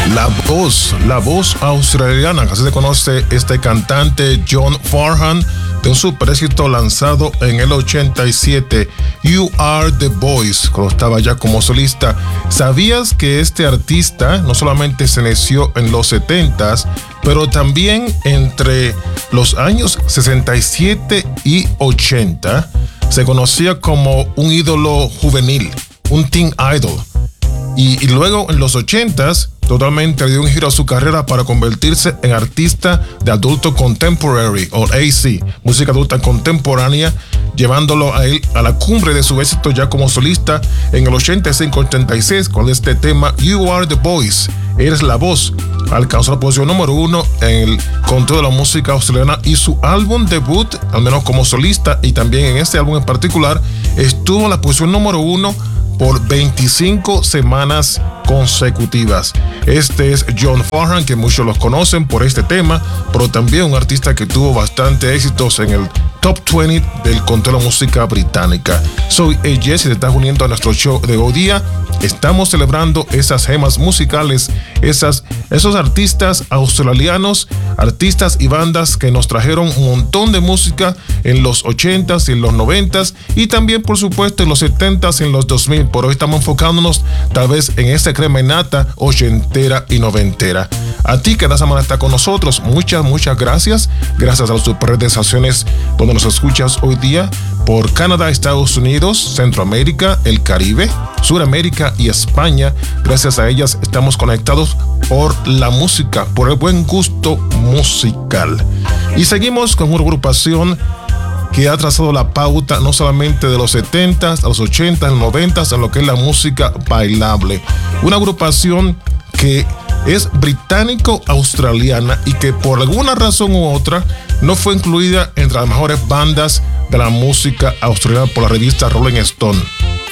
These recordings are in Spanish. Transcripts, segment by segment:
La voz australiana, que así se conoce este cantante John Farnham, de un super éxito lanzado en el 87, You Are The Voice, cuando estaba ya como solista. ¿Sabías que este artista no solamente se inició en los 70s, pero también entre los años 67 y 80 se conocía como un ídolo juvenil, un teen idol? Y luego en los 80s totalmente dio un giro a su carrera para convertirse en artista de adulto contemporary o AC, música adulta contemporánea, llevándolo a él a la cumbre de su éxito ya como solista en el 85-86 con este tema You Are The Voice, Eres la Voz. Alcanzó la posición número 1 en el conteo de la música australiana y su álbum debut, al menos como solista, y también en este álbum en particular, estuvo en la posición número 1 por 25 semanas consecutivas. Este es John Farnham, que muchos los conocen por este tema, pero también un artista que tuvo bastante éxitos en el Top 20 del conteo de la música británica. Soy Jesse, te estás uniendo a nuestro show de hoy día. Estamos celebrando esas gemas musicales, esos artistas australianos, artistas y bandas que nos trajeron un montón de música en los 80s y en los 90s y también, por supuesto, en los 70s y en los 2000. Por hoy estamos enfocándonos tal vez en esa crema innata ochentera y noventera. A ti que cada semana está con nosotros, muchas gracias. Gracias a las superestaciones donde nos escuchas hoy día por Canadá, Estados Unidos, Centroamérica, el Caribe, Suramérica y España. Gracias a ellas estamos conectados por la música, por el buen gusto musical. Y seguimos con una agrupación que ha trazado la pauta no solamente de los 70s, a los 80s, 90s, en lo que es la música bailable. Una agrupación que es británico-australiana y que por alguna razón u otra no fue incluida entre las mejores bandas de la música australiana por la revista Rolling Stone.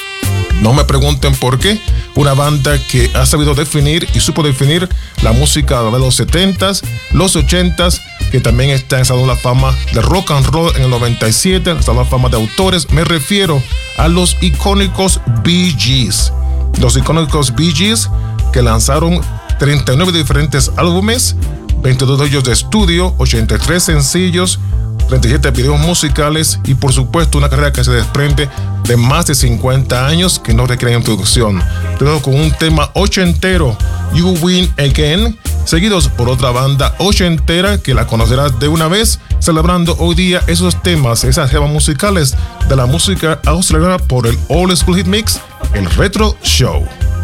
No me pregunten por qué. Una banda que ha sabido definir y supo definir la música de los 70s, los 80s, que también está en Salón de la Fama de Rock and Roll en el 97, en Salón de la Fama de Autores. Me refiero a los icónicos Bee Gees. Los icónicos Bee Gees que lanzaron 39 diferentes álbumes, 22 de ellos de estudio, 83 sencillos, 37 videos musicales y por supuesto una carrera que se desprende de más de 50 años que no requieren introducción. Pero con un tema ochentero, You Win Again, seguidos por otra banda ochentera que la conocerás de una vez, celebrando hoy día esos temas, esas gemas musicales de la música australiana por el Old School Hit Mix, el Retro Show.